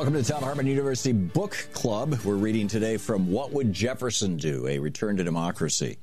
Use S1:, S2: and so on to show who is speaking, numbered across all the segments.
S1: Welcome to Tom Hartman University Book Club. We're reading today from What Would Jefferson Do? A Return to Democracy.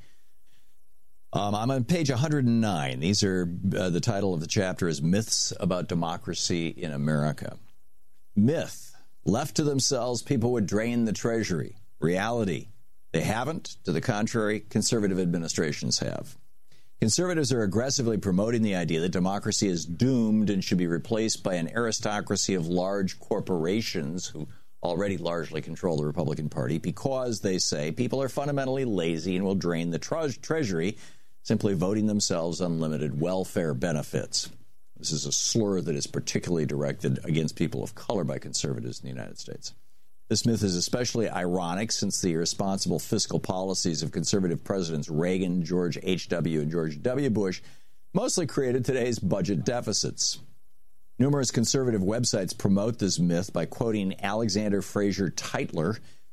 S1: I'm on page 109. These are the title of the chapter is Myths About Democracy in America. Myth. Left to themselves, people would drain the treasury. Reality. They haven't. To the contrary, conservative administrations have. Conservatives are aggressively promoting the idea that democracy is doomed and should be replaced by an aristocracy of large corporations who already largely control the Republican Party because, they say, people are fundamentally lazy and will drain the treasury, simply voting themselves unlimited welfare benefits. This is a slur that is particularly directed against people of color by conservatives in the United States. This myth is especially ironic since the irresponsible fiscal policies of conservative presidents Reagan, George H.W., and George W. Bush mostly created today's budget deficits. Numerous conservative websites promote this myth by quoting Alexander Fraser Tytler,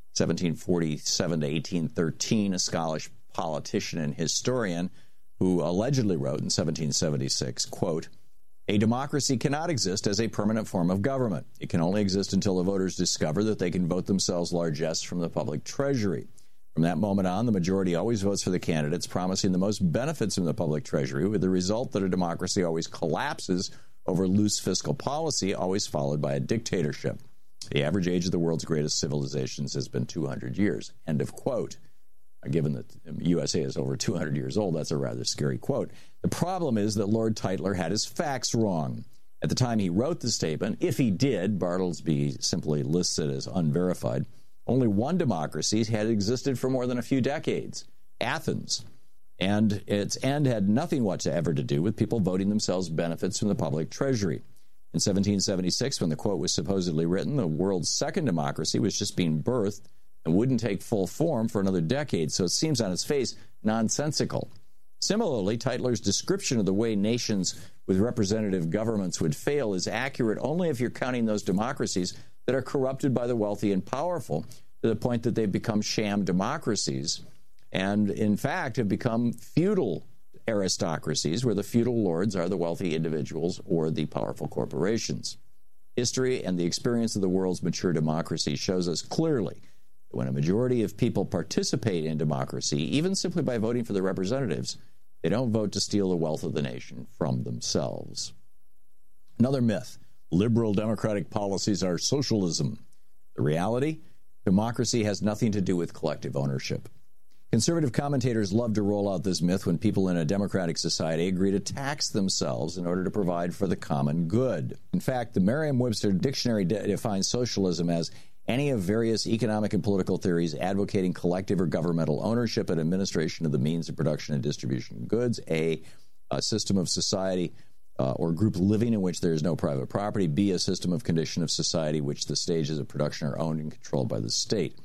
S1: 1747 to 1813, a Scottish politician and historian who allegedly wrote in 1776, quote, "A democracy cannot exist as a permanent form of government. It can only exist until the voters discover that they can vote themselves largesse from the public treasury. From that moment on, the majority always votes for the candidates promising the most benefits from the public treasury, with the result that a democracy always collapses over loose fiscal policy, always followed by a dictatorship. The average age of the world's greatest civilizations has been 200 years." End of quote. Given that the USA is over 200 years old, that's a rather scary quote. The problem is that Lord Tytler had his facts wrong. At the time he wrote the statement, if he did, Bartlesby simply lists it as unverified, only one democracy had existed for more than a few decades, Athens. And its end had nothing whatsoever to do with people voting themselves benefits from the public treasury. In 1776, when the quote was supposedly written, the world's second democracy was just being birthed and wouldn't take full form for another decade, so it seems on its face nonsensical. Similarly, Tytler's description of the way nations with representative governments would fail is accurate only if you're counting those democracies that are corrupted by the wealthy and powerful to the point that they've become sham democracies and, in fact, have become feudal aristocracies where the feudal lords are the wealthy individuals or the powerful corporations. History and the experience of the world's mature democracy shows us clearly when a majority of people participate in democracy, even simply by voting for their representatives, they don't vote to steal the wealth of the nation from themselves. Another myth, liberal democratic policies are socialism. The reality, democracy has nothing to do with collective ownership. Conservative commentators love to roll out this myth when people in a democratic society agree to tax themselves in order to provide for the common good. In fact, the Merriam-Webster Dictionary defines socialism as any of various economic and political theories advocating collective or governmental ownership and administration of the means of production and distribution of goods, a system of society or group living in which there is no private property, B, a system of condition of society which the stages of production are owned and controlled by the state.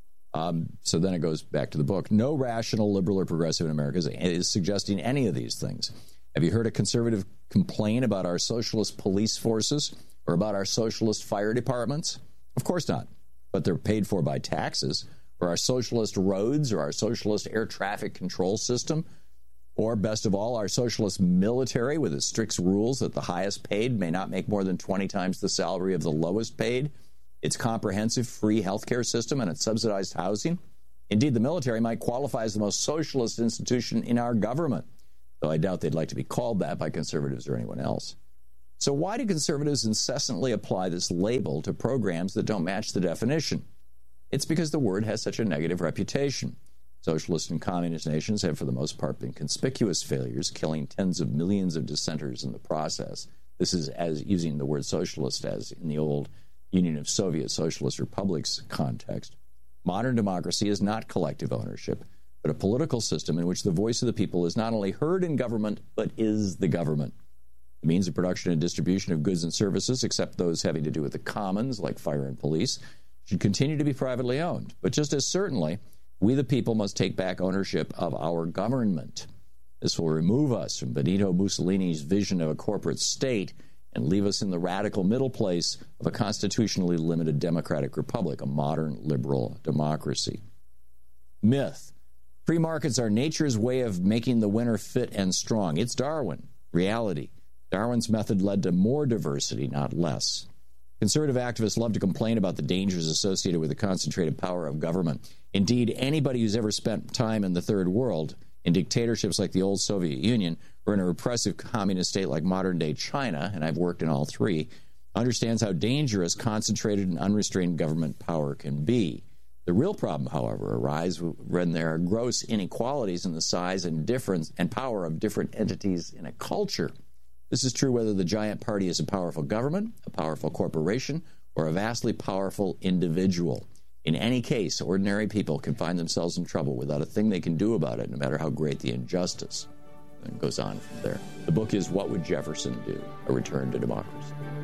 S1: So then it goes back to the book. No rational liberal or progressive in America is suggesting any of these things. Have you heard a conservative complain about our socialist police forces or about our socialist fire departments? Of course not, but they're paid for by taxes, or our socialist roads, or our socialist air traffic control system, or best of all, our socialist military with its strict rules that the highest paid may not make more than 20 times the salary of the lowest paid, its comprehensive free health care system, and its subsidized housing. Indeed, the military might qualify as the most socialist institution in our government, though I doubt they'd like to be called that by conservatives or anyone else. So why do conservatives incessantly apply this label to programs that don't match the definition? It's because the word has such a negative reputation. Socialist and communist nations have, for the most part, been conspicuous failures, killing tens of millions of dissenters in the process. This is as using the word socialist as in the old Union of Soviet Socialist Republics context. Modern democracy is not collective ownership, but a political system in which the voice of the people is not only heard in government, but is the government. The means of production and distribution of goods and services, except those having to do with the commons, like fire and police, should continue to be privately owned. But just as certainly, we the people must take back ownership of our government. This will remove us from Benito Mussolini's vision of a corporate state and leave us in the radical middle place of a constitutionally limited democratic republic, a modern liberal democracy. Myth. Free markets are nature's way of making the winner fit and strong. It's Darwin. Reality. Darwin's method led to more diversity, not less. Conservative activists love to complain about the dangers associated with the concentrated power of government. Indeed, anybody who's ever spent time in the third world, in dictatorships like the old Soviet Union, or in a repressive communist state like modern-day China, and I've worked in all three, understands how dangerous concentrated and unrestrained government power can be. The real problem, however, arises when there are gross inequalities in the size and difference and power of different entities in a culture. This is true whether the giant party is a powerful government, a powerful corporation, or a vastly powerful individual. In any case, ordinary people can find themselves in trouble without a thing they can do about it, no matter how great the injustice. And it goes on from there. The book is What Would Jefferson Do? A Return to Democracy.